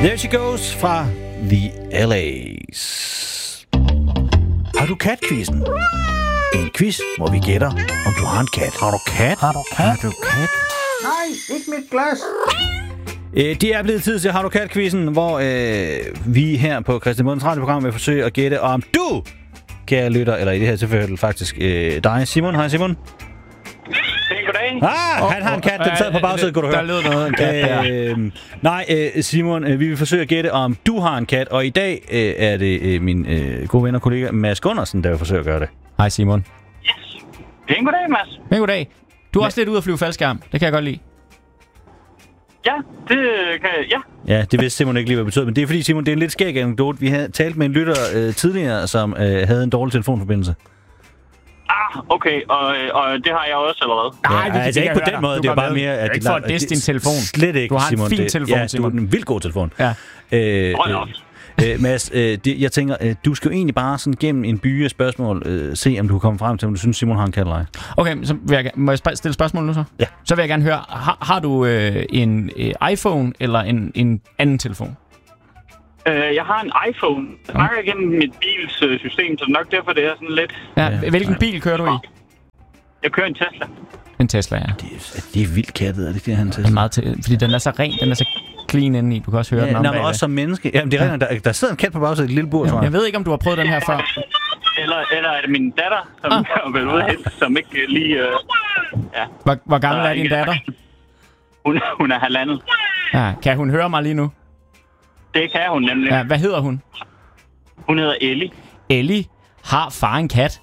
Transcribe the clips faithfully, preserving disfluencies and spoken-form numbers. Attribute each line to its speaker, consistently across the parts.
Speaker 1: There She Goes fra The L A's. Har du kat-quizzen? En quiz, hvor vi gætter, om du har en kat. Har du kat? Har du kat? Har du kat?
Speaker 2: Nej, ikke mit glas.
Speaker 1: Øh, det er blevet tid til Har du kat-quizzen, hvor øh, vi her på Christian Mundens radioprogram vil forsøge at gætte, om du, kære lytter, eller i det her tilfælde faktisk øh, dig, Simon. Hej Simon.
Speaker 3: Goddag.
Speaker 1: Ah, han har en kat, den sad på bagsædet, kunne du høre.
Speaker 4: Der lød noget en kat der.
Speaker 1: Øh, nej, øh, Simon, øh, vi vil forsøge at gætte, om du har en kat, og i dag øh, er det øh, min øh, gode ven og kollega Mads Gundersen, der vil forsøge at gøre det.
Speaker 4: Hej Simon.
Speaker 3: Yes. Pæn goddag, Mads.
Speaker 4: Pæn goddag. Du er også lidt ude at flyve faldskærm. Det kan jeg godt lide.
Speaker 3: Ja, det kan jeg, ja.
Speaker 1: Ja, det vidste Simon ikke lige, hvad det betød, men det er fordi, Simon, det er en lidt skæg anekdote. Vi havde talt med en lytter øh, tidligere, som øh, havde en dårlig telefonforbindelse.
Speaker 3: Ah, okay, og, og det har jeg også allerede.
Speaker 1: Nej, ja, altså ikke på den måde, det er bare mere...
Speaker 4: at ikke for at disse din telefon.
Speaker 1: Slet ikke,
Speaker 4: du har
Speaker 1: Simon.
Speaker 4: en fin telefon,
Speaker 1: ja,
Speaker 4: Simon.
Speaker 1: Du har en vildt god telefon.
Speaker 4: Ja.
Speaker 1: Øh, øh, Mads, øh, det, jeg tænker, øh, du skal jo egentlig bare sådan gennem en by af spørgsmål øh, se, om du kan komme frem til, om du synes, Simon har en kat eller ej.
Speaker 4: Okay, så vil jeg, må jeg stille spørgsmål nu så?
Speaker 1: Ja.
Speaker 4: Så vil jeg gerne høre, har, har du øh, en øh, iPhone eller en, en anden telefon?
Speaker 3: Uh, jeg har en iPhone. Jeg snakker okay. igennem mit bils uh, system, så nok derfor det er sådan lidt...
Speaker 4: Ja, ja. Hvilken bil kører du i?
Speaker 3: Jeg kører en Tesla.
Speaker 4: En Tesla, ja.
Speaker 1: Det er, det er vildt kattet, er det ikke det, han Tesla?
Speaker 4: Det er meget til, fordi den er så ren, den er så clean indeni. Du kan også høre
Speaker 1: ja,
Speaker 4: den om
Speaker 1: bagved. Også som menneske. Jamen, det er ja. der, der sidder en kat på bagsædet i et lille bur, tror jeg.
Speaker 4: Jeg ved ikke, om du har prøvet den her før.
Speaker 3: Eller, eller er det min datter, som
Speaker 4: ah.
Speaker 3: er vel ude helt, som ikke lige... Uh, ja.
Speaker 4: Hvor, hvor gammel er din datter?
Speaker 3: Hun, hun er halvandet.
Speaker 4: Ja, kan hun høre mig lige nu?
Speaker 3: Det kan hun nemlig.
Speaker 4: Ja, hvad hedder hun?
Speaker 3: Hun hedder Ellie.
Speaker 4: Ellie har far en kat.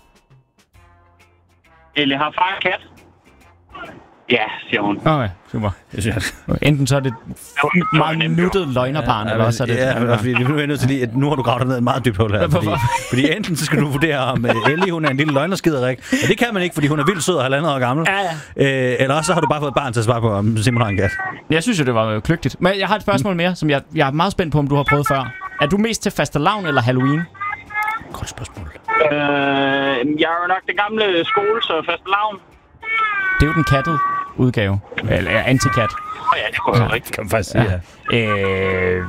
Speaker 3: Ellie har far en kat. Ja, siger hun.
Speaker 4: Okay, super. Enten så er det meget nuttet løgnerbarn, ja, eller også er det...
Speaker 1: Ja, ja, fordi det er nødt til lige, at nu har du gravet dig ned et meget dybt hul her. Fordi, fordi enten så skal du vurdere, om uh, Ellie, hun er en lille løgnerskiderik, og det kan man ikke, fordi hun er vildt sød og halvandet år gammel.
Speaker 4: Ja, ja.
Speaker 1: Øh, eller også så har du bare fået et barn til at svare på, om Simon har en kat.
Speaker 4: Jeg synes jo, det var kløgtigt. Men jeg har et spørgsmål mere, som jeg, jeg er meget spændt på, om du har prøvet før. Er du mest til fastelavn eller Halloween?
Speaker 1: Godt spørgsmål.
Speaker 3: Øh, jeg er jo nok den gamle skole, så fastelavn.
Speaker 4: Det er jo den kattede udgave. Eller antikat.
Speaker 3: Åh oh, ja, det kunne jeg ja. rigtigt.
Speaker 1: Kan man faktisk sige, ja.
Speaker 4: Øh,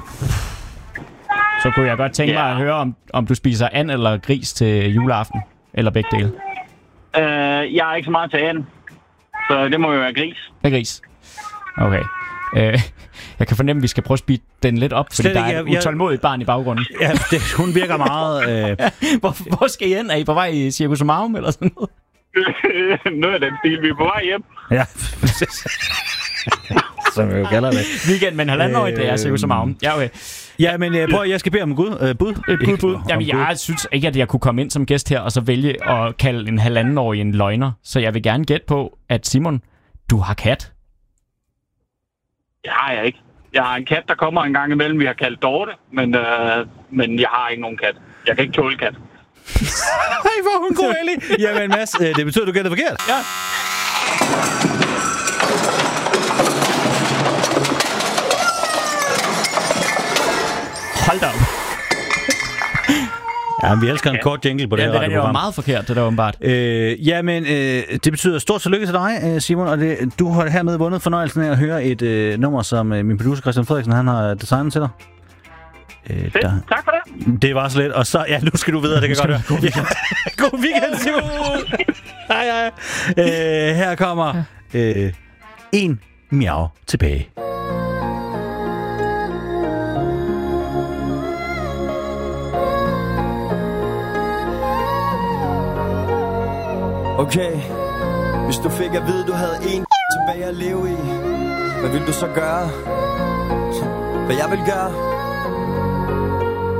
Speaker 4: så kunne jeg godt tænke yeah. mig at høre, om, om du spiser and eller gris til juleaften. Eller begge dele.
Speaker 3: Øh, jeg er ikke så meget til and. Så det må jo være gris.
Speaker 4: Det er gris. Okay. Øh, jeg kan fornemme, at vi skal prøve at speede den lidt op, fordi
Speaker 1: Slet
Speaker 4: der er
Speaker 1: ikke,
Speaker 4: et utålmodigt barn i baggrunden.
Speaker 1: Ja, det, hun virker meget... Øh...
Speaker 4: hvor, hvor skal I hen? Er I på vej i Circus Marum eller sådan noget?
Speaker 3: Noget af den stil. Vi er på vej hjem.
Speaker 1: Ja, som jeg jo kalder det.
Speaker 4: Weekend, men halvandet det er Circus Marum. Ja, okay.
Speaker 1: Ja, men øh, prøv, jeg skal bede om gud, øh, bud.
Speaker 4: Et bud, bud. Jamen, jeg synes ikke, at jeg kunne komme ind som gæst her, og så vælge at kalde en halvandenårig en løgner. Så jeg vil gerne gætte på, at Simon, du har kat.
Speaker 3: Det har jeg ikke. Jeg har en kat, der kommer en gang imellem. Vi har kaldt Dorte, men, øh, men jeg har ikke nogen kat. Jeg kan ikke tåle kat.
Speaker 1: Hej, hvor hun god, Ellie. Jamen, Mads, øh, det betyder, at du gætter forkert.
Speaker 4: Ja. Hold da op.
Speaker 1: Ja, vi elsker en ja. kort jingle på det
Speaker 4: ja,
Speaker 1: her
Speaker 4: radioprogram.
Speaker 1: radioprogram.
Speaker 4: Det var meget forkert, det der åbenbart.
Speaker 1: Øh, jamen, øh, det betyder stort tillykke til dig, Simon, og det, du har hermed vundet fornøjelsen af at høre et øh, nummer, som øh, min producer Christian Frederiksen, han har designet til dig.
Speaker 3: Øh, der... Tak for det.
Speaker 1: Det var så lidt, og så, ja, nu skal du videre, det kan godt høre. Ja. God weekend, Simon. Hej, hej. Øh, her kommer øh, en miau tilbage.
Speaker 5: Okay, hvis du fik at vide, du havde en tilbage at leve i, hvad vil du så gøre? Hvad jeg vil gøre?